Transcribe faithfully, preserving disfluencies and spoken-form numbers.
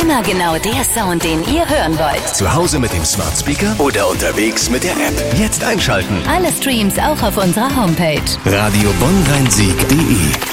Immer genau der Sound, den ihr hören wollt. Zu Hause mit dem Smart Speaker oder unterwegs mit der App. Jetzt einschalten. Alle Streams auch auf unserer Homepage. Radio Bonn Rhein Sieg punkt de